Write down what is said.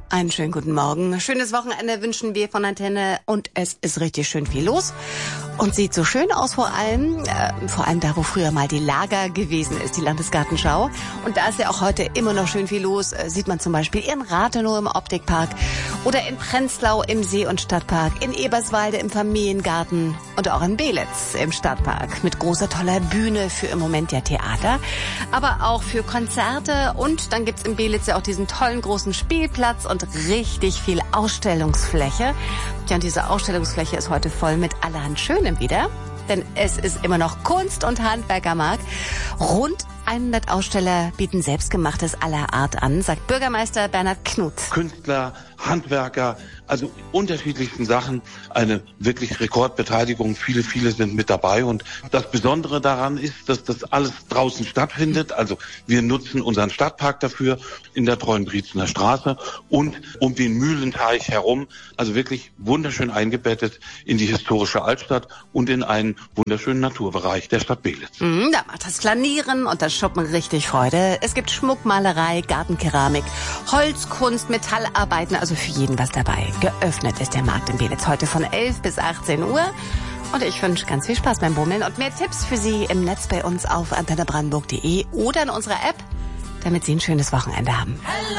Einen schönen guten Morgen. Schönes Wochenende wünschen wir von Antenne und es ist richtig schön viel los. Und sieht so schön aus vor allem da, wo früher mal die Lager gewesen ist, die Landesgartenschau. Und da ist ja auch heute immer noch schön viel los. Sieht man zum Beispiel in Rathenow im Optikpark oder in Prenzlau im See- und Stadtpark, in Eberswalde im Familiengarten und auch in Belitz im Stadtpark. Mit großer, toller Bühne für im Moment ja Theater, aber auch für Konzerte. Und dann gibt's in Belitz ja auch diesen tollen großen Spielplatz und richtig viel Ausstellungsfläche. Ja, und diese Ausstellungsfläche ist heute voll mit allerhand Schönem wieder, denn es ist immer noch Kunst- und Handwerkermarkt. Rund 100 Aussteller bieten Selbstgemachtes aller Art an, sagt Bürgermeister Bernhard Knut. Künstler, Handwerker, also unterschiedlichsten Sachen, eine wirklich Rekordbeteiligung. Viele sind mit dabei und das Besondere daran ist, dass das alles draußen stattfindet. Also wir nutzen unseren Stadtpark dafür in der Treuenbrietzener Straße und um den Mühlenteich herum. Also wirklich wunderschön eingebettet in die historische Altstadt und in einen wunderschönen Naturbereich der Stadt Belitz. Da macht das Flanieren und das Shoppen richtig Freude. Es gibt Schmuckmalerei, Gartenkeramik, Holzkunst, Metallarbeiten, also für jeden was dabei. Geöffnet ist der Markt in Belitz heute von 11 bis 18 Uhr. Und ich wünsche ganz viel Spaß beim Bummeln und mehr Tipps für Sie im Netz bei uns auf antennebrandenburg.de oder in unserer App, damit Sie ein schönes Wochenende haben.